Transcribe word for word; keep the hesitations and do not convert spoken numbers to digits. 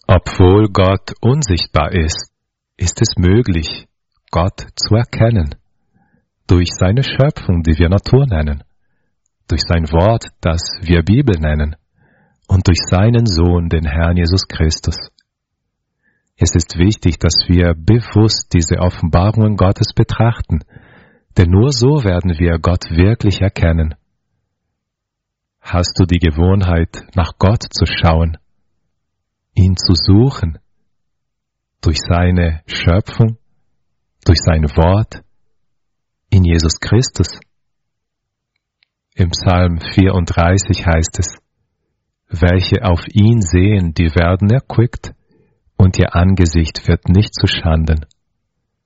Obwohl Gott unsichtbar ist, ist es möglich, Gott zu erkennen. Durch seine Schöpfung, die wir Natur nennen, durch sein Wort, das wir Bibel nennen, und durch seinen Sohn, den Herrn Jesus Christus. Es ist wichtig, dass wir bewusst diese Offenbarungen Gottes betrachten, denn nur so werden wir Gott wirklich erkennen. Hast du die Gewohnheit, nach Gott zu schauen, ihn zu suchen, durch seine Schöpfung, durch sein Wort, in Jesus Christus? Im Psalm vierunddreißig heißt es, welche auf ihn sehen, die werden erquickt, und ihr Angesicht wird nicht zu Schanden.